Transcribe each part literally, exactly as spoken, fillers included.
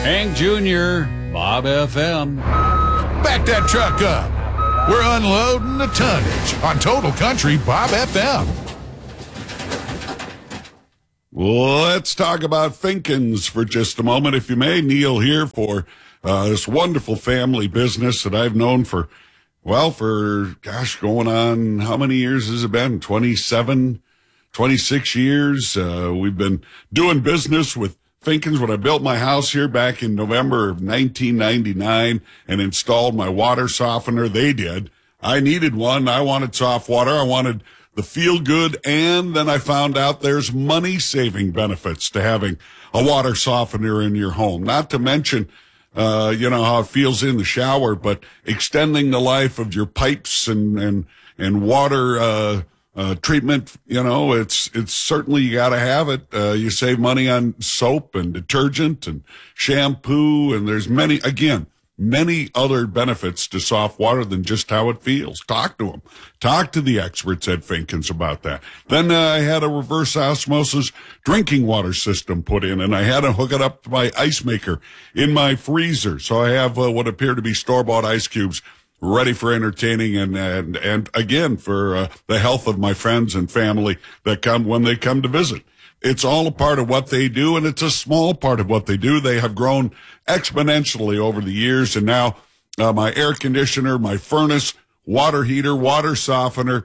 Hank Junior, Bob F M. Back that truck up. We're unloading the tonnage on Total Country Bob F M. Let's talk about Finkins for just a moment, if you may. Neil here for uh, this wonderful family business that I've known for, well, for, gosh, going on, how many years has it been? twenty-seven, twenty-six years. Uh, we've been doing business with Finkins when I built my house here back in November of nineteen ninety-nine and installed my water softener. They did. I needed one. I wanted soft water. I wanted the feel good, and then I found out there's money-saving benefits to having a water softener in your home. Not to mention, uh, you know, how it feels in the shower, but extending the life of your pipes and, and, and water, uh, uh, treatment. You know, it's, it's certainly, you gotta have it. Uh, you save money on soap and detergent and shampoo, and there's many, again, many other benefits to soft water than just how it feels. Talk to them. Talk to the experts at Finkins about that. Then uh, I had a reverse osmosis drinking water system put in, and I had to hook it up to my ice maker in my freezer. So I have uh, what appear to be store-bought ice cubes ready for entertaining and, and, and again, for uh, the health of my friends and family that come when they come to visit. It's all a part of what they do, and it's a small part of what they do. They have grown exponentially over the years, and now uh, my air conditioner, my furnace, water heater, water softener,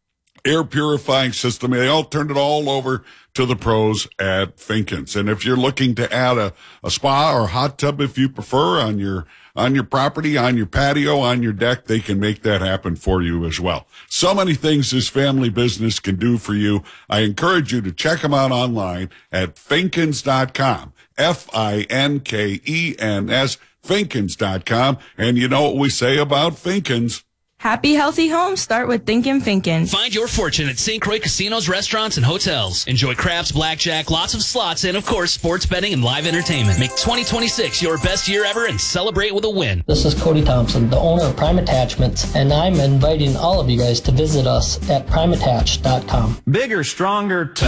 air purifying system, they all turned it all over to the pros at Finkins. And if you're looking to add a, a spa or hot tub, if you prefer, on your on your property, on your patio, on your deck, they can make that happen for you as well. So many things this family business can do for you. I encourage you to check them out online at Finkins dot com, F I N K E N S, Finkins dot com. And you know what we say about Finkins? Happy, healthy homes start with thinking Finkins. Find your fortune at Saint Croix casinos, restaurants, and hotels. Enjoy craps, blackjack, lots of slots, and, of course, sports betting and live entertainment. Make twenty twenty-six your best year ever and celebrate with a win. This is Cody Thompson, the owner of Prime Attachments, and I'm inviting all of you guys to visit us at prime attach dot com. Bigger, stronger,